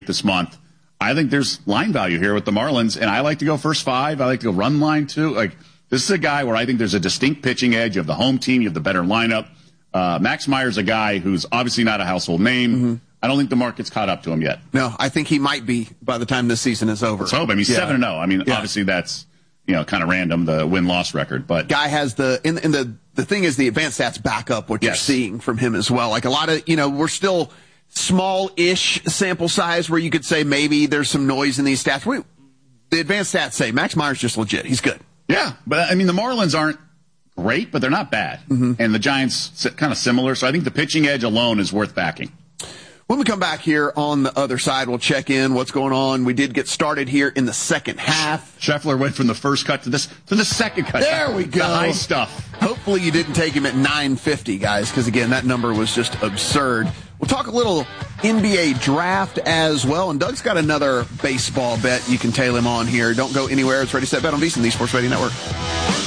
this month. I think there's line value here with the Marlins, and I like to go first 5. I like to go run line 2. Like, this is a guy where I think there's a distinct pitching edge. You have the home team. You have the better lineup. Max Meyer's a guy who's obviously not a household name. Mm-hmm. I don't think the market's caught up to him yet. No, I think he might be by the time this season is over. Let's hope. I mean, he's 7-0. I mean, obviously that's, kind of random, the win-loss record. But guy has the thing is the advanced stats back up what you're seeing from him as well. Like a lot of, we're still small-ish sample size where you could say maybe there's some noise in these stats. The advanced stats say Max Meyer's just legit. He's good. Yeah, but I mean, the Marlins aren't great, but they're not bad. Mm-hmm. And the Giants kind of similar. So I think the pitching edge alone is worth backing. When we come back here on the other side, we'll check in what's going on. We did get started here in the second half. Scheffler went from the first cut to the second cut. There we go. The high stuff. Hopefully you didn't take him at 950, guys, because, again, that number was just absurd. We'll talk a little NBA draft as well, and Doug's got another baseball bet you can tail him on here. Don't go anywhere. It's Ready, Set, Bet on VSiN, the Sports Betting Network.